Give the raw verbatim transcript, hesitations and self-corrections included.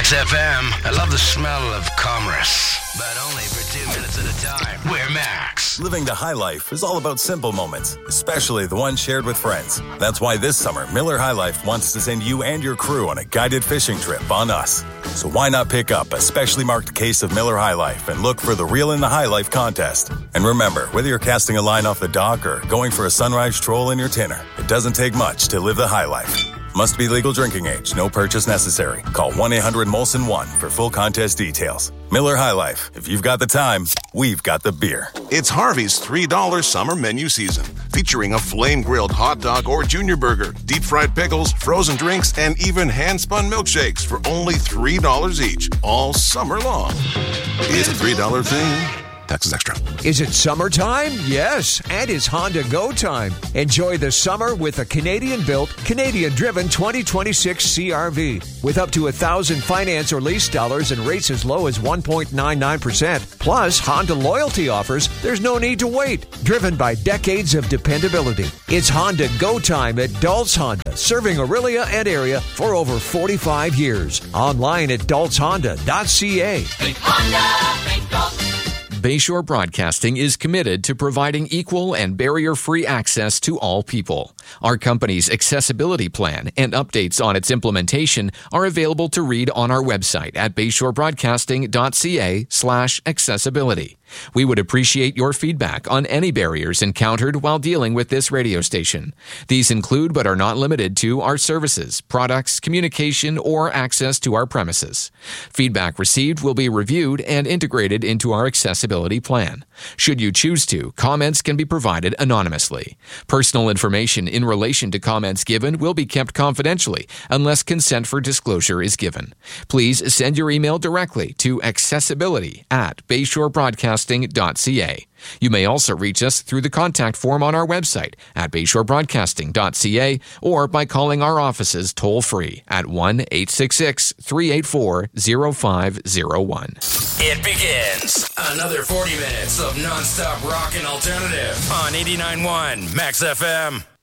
Max F M. I love the smell of commerce, but only for two minutes at a time. We're Max. Living the high life is all about simple moments, especially the ones shared with friends. That's why this summer, Miller High Life wants to send you and your crew on a guided fishing trip on us. So why not pick up a specially marked case of Miller High Life and look for the Reel in the High Life contest. And remember, whether you're casting a line off the dock or going for a sunrise stroll in your tinner, it doesn't take much to live the high life. Must be legal drinking age. No purchase necessary. Call one eight hundred Molson one for full contest details. Miller High Life. If you've got the time, we've got the beer. It's Harvey's three dollar summer menu season, featuring a flame-grilled hot dog or junior burger, deep-fried pickles, frozen drinks, and even hand-spun milkshakes for only three dollars each, all summer long. It's a three dollar thing. Taxes extra. Is it summertime? Yes, and it's Honda Go time. Enjoy the summer with a Canadian-built, Canadian-driven twenty twenty-six C R V. With up to one thousand finance or lease dollars and rates as low as one point nine nine percent. Plus, Honda loyalty offers, there's no need to wait. Driven by decades of dependability. It's Honda Go time at Daltz Honda, serving Aurelia and area for over forty-five years. Online at daltz honda dot c a. Think Honda, think Daltz. Bayshore Broadcasting is committed to providing equal and barrier-free access to all people. Our company's accessibility plan and updates on its implementation are available to read on our website at bayshore broadcasting dot c a slash accessibility. We would appreciate your feedback on any barriers encountered while dealing with this radio station. These include but are not limited to our services, products, communication, or access to our premises. Feedback received will be reviewed and integrated into our accessibility plan. Should you choose to, comments can be provided anonymously. Personal information in relation to comments given will be kept confidentially unless consent for disclosure is given. Please send your email directly to accessibility at bayshore broadcasting dot c a. You may also reach us through the contact form on our website at bayshore broadcasting dot c a or by calling our offices toll-free at one eight six six, three eight four, zero five zero one. It begins. Another forty minutes of nonstop rock and alternative on eighty-nine point one Max F M.